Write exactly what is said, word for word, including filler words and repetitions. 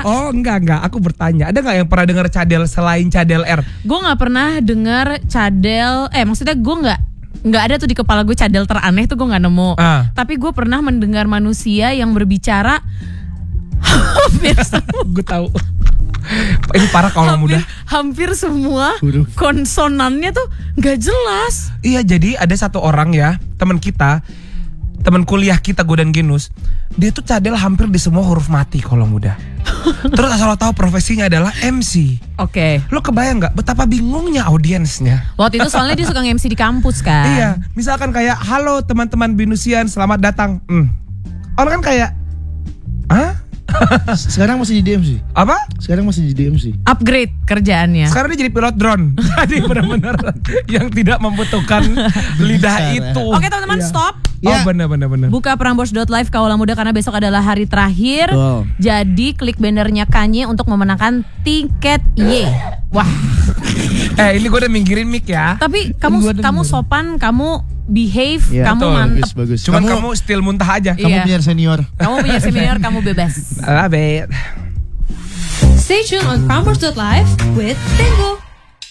Oh enggak enggak, aku bertanya, ada nggak yang pernah dengar cadel selain cadel R? Gue nggak pernah dengar cadel, eh maksudnya gue nggak nggak ada tuh di kepala gue cadel teraneh tuh gue nggak nemu. Ah. Tapi gue pernah mendengar manusia yang berbicara hampir semua. Gue tahu. Ini parah kalau muda. Hampir semua Huruf. Konsonannya tuh nggak jelas. Iya, jadi ada satu orang ya, teman kita. Teman kuliah kita, gue dan Genus, dia tuh cadel hampir di semua huruf mati kalau muda. Terus asal lo tahu profesinya adalah M C. Oke. Okay. Lo kebayang nggak betapa bingungnya audiensnya? Waktu itu soalnya dia suka nge-M C di kampus kan. Iya, misalkan kayak halo teman-teman Binusian, selamat datang. Hmm. Orang kan kayak, hah? Sekarang masih di D M C. Apa? Sekarang masih di D M C. Upgrade kerjaannya. Sekarang dia jadi pilot drone. Jadi benar-benar yang tidak membutuhkan lidah itu. Oke teman-teman, iya. Stop. Oh ya. benar benar benar. Buka prambors dot live Kaula Muda karena besok adalah hari terakhir. Oh. Jadi klik bannernya Kanye untuk memenangkan tiket Y. Wah. Eh ini gue udah minggirin mic ya. Tapi kamu kamu sopan, kamu behave, ya, kamu betul. mantep. Bagus, bagus. Cuman kamu, kamu still muntah aja. Kamu iya. punya senior. Kamu punya senior, kamu bebas. I love it. Stay tuned on prambors dot live with Tengo.